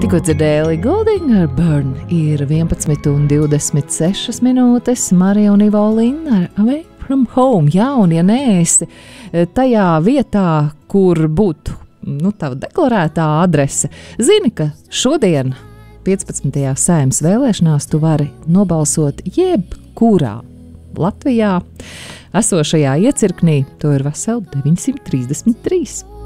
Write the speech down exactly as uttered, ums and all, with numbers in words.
Tikko dzirdēju Golding ar Burn ir vienpadsmit un divdesmit sešas minūtes. Marija un Ivo Linna ar Away from Home. Jā, un ja neesi tajā vietā, kur būtu nu, tava deklarētā adrese, zini, ka šodien piecpadsmitajā Saeimas vēlēšanās tu vari nobalsot jebkurā Latvijā esošajā iecirknī. To ir veseli deviņsimt trīsdesmit trīs.